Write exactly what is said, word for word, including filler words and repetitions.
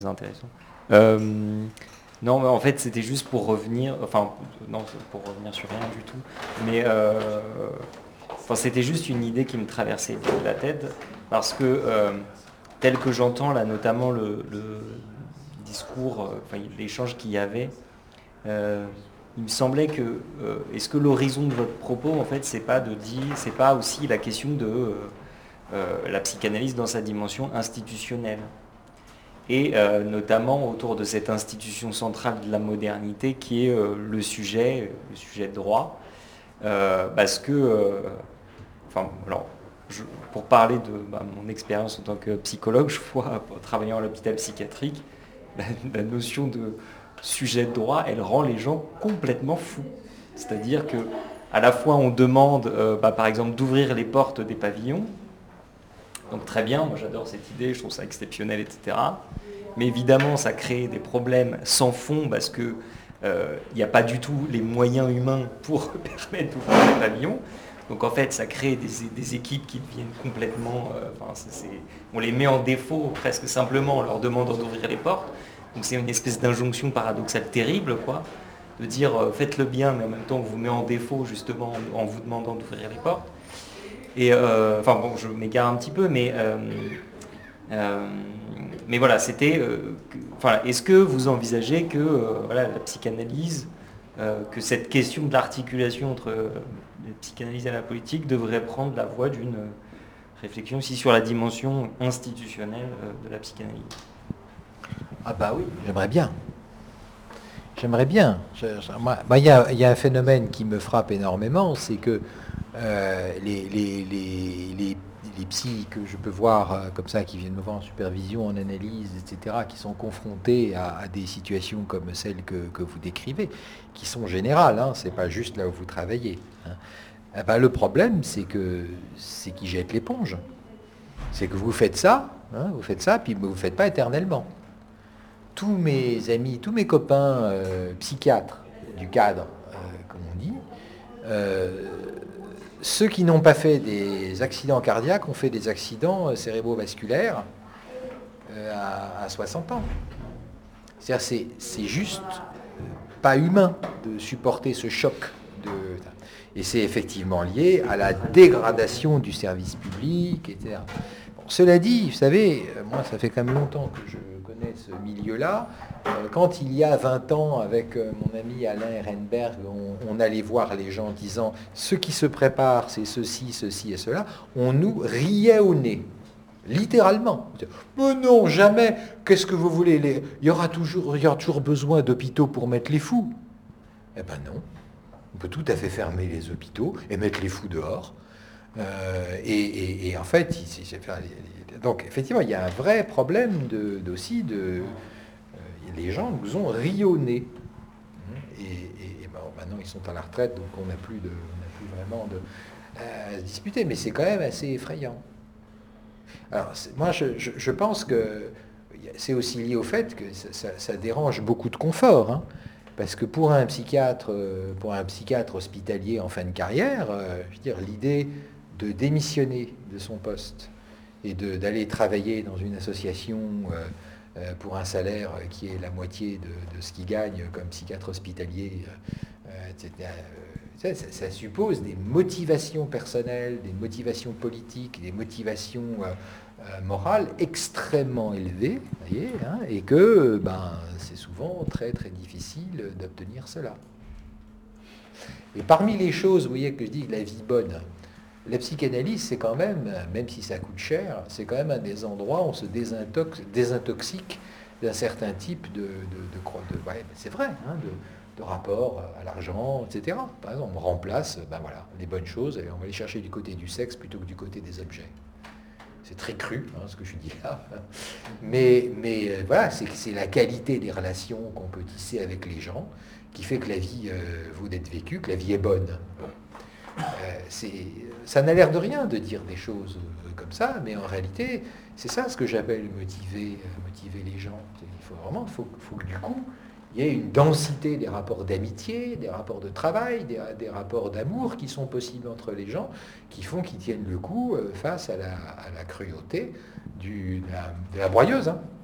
Intéressant. Euh, non, mais en fait, c'était juste pour revenir, enfin, non, pour revenir sur rien du tout, mais euh, enfin, c'était juste une idée qui me traversait la tête, parce que, euh, tel que j'entends là, notamment le, le discours, euh, enfin, l'échange qu'il y avait, euh, il me semblait que, euh, est-ce que l'horizon de votre propos, en fait, c'est pas de dire, c'est pas aussi la question de euh, euh, la psychanalyse dans sa dimension institutionnelle et euh, notamment autour de cette institution centrale de la modernité qui est euh, le sujet, le sujet de droit, euh, parce que, euh, enfin, alors, je, pour parler de bah, mon expérience en tant que psychologue, je vois, travaillant à l'hôpital psychiatrique, la, la notion de sujet de droit, elle rend les gens complètement fous. C'est-à-dire que à la fois on demande, euh, bah, par exemple, d'ouvrir les portes des pavillons, donc très bien, moi j'adore cette idée, je trouve ça exceptionnel, et cetera. Mais évidemment, ça crée des problèmes sans fond parce que euh, il n'y a pas du tout les moyens humains pour permettre d'ouvrir les pavillons. Donc en fait, ça crée des, des équipes qui deviennent complètement... euh, enfin, c'est- c'est- on les met en défaut presque simplement en leur demandant d'ouvrir les portes. Donc c'est une espèce d'injonction paradoxale terrible, quoi, de dire euh, faites-le bien, mais en même temps on vous met en défaut justement en, en vous demandant d'ouvrir les portes. Et euh, enfin bon, je m'égare un petit peu, mais euh, euh, mais voilà, c'était. Euh, que- enfin, est-ce que vous envisagez que euh, voilà, la psychanalyse, euh, que cette question de l'articulation entre euh, la psychanalyse et la politique devrait prendre la voie d'une euh, réflexion aussi sur la dimension institutionnelle euh, de la psychanalyse? Ah bah oui, j'aimerais bien. J'aimerais bien. Je- je- moi, moi, il y a, il y a un phénomène qui me frappe énormément, c'est que euh, les, les, les, les, les psys que je peux voir euh, comme ça, qui viennent me voir en supervision, en analyse, et cetera, qui sont confrontés à, à des situations comme celles que, que vous décrivez, qui sont générales, hein, c'est pas juste là où vous travaillez. Hein. Eh ben, le problème, c'est que c'est qu'ils jettent l'éponge. C'est que vous faites ça, hein, vous faites ça, puis vous ne faites pas éternellement. Tous mes amis, tous mes copains euh, psychiatres du cadre, euh, comme on dit, euh, ceux qui n'ont pas fait des accidents cardiaques ont fait des accidents euh, cérébrovasculaires euh, à, à soixante ans. C'est-à-dire c'est, c'est juste euh, pas humain de supporter ce choc. De, et c'est effectivement lié à la dégradation du service public, et cetera. Bon, cela dit, vous savez, moi ça fait quand même longtemps que je connais ce milieu-là. Euh, Quand il y a vingt ans, avec euh, mon ami Alain Ehrenberg, on, on allait voir les gens en disant ce qui se prépare, c'est ceci, ceci et cela, on nous riait au nez. Littéralement. Mais non, jamais. Qu'est-ce que vous voulez les... il, y aura toujours, il y aura toujours besoin d'hôpitaux pour mettre les fous. Eh ben non. On peut tout à fait fermer les hôpitaux et mettre les fous dehors. Euh, et, et- et en fait, il- c'est- enfin, donc effectivement, il y a un vrai problème de, aussi de... euh, les gens nous ont ri au nez. Et, et- et ben, maintenant, ils sont à la retraite, donc on n'a plus, de, on n'a plus vraiment de, à se disputer. Mais c'est quand même assez effrayant. Alors, c'est- moi, je, je- je pense que c'est aussi lié au fait que ça, ça- ça dérange beaucoup de confort. Hein. Parce que pour un psychiatre, euh, pour un psychiatre hospitalier en fin de carrière, euh, je veux dire, l'idée de démissionner de son poste et de- d'aller travailler dans une association euh, euh, pour un salaire qui est la moitié de, de ce qu'il gagne comme psychiatre hospitalier, euh, euh, et cetera, euh, ça, ça- ça suppose des motivations personnelles, des motivations politiques, des motivations euh, euh, morales extrêmement élevées, voyez, hein, et que ben, c'est souvent très très difficile d'obtenir cela. Et parmi les choses, vous voyez, que je dis la vie bonne, la psychanalyse, c'est quand même, même si ça coûte cher, c'est quand même un des endroits où on se désintox- désintoxique d'un certain type de... de, de, de- ouais, c'est vrai, hein, de, de rapport à l'argent, et cetera. Par exemple, on remplace ben voilà, les bonnes choses et on va les chercher du côté du sexe plutôt que du côté des objets. C'est très cru, hein, ce que je dis là. Mais, mais euh, voilà, c'est, c'est la qualité des relations qu'on peut tisser avec les gens qui fait que la vie euh, vaut d'être vécue, que la vie est bonne. Bon. Euh, c'est, ça n'a l'air de rien de dire des choses euh, comme ça, mais en réalité, c'est ça ce que j'appelle motiver, euh, motiver les gens. Il faut vraiment, il faut, faut que du coup, il y ait une densité des rapports d'amitié, des rapports de travail, des, des rapports d'amour qui sont possibles entre les gens, qui font qu'ils tiennent le coup euh, face à la, à la cruauté du, de, la, de la broyeuse. Hein.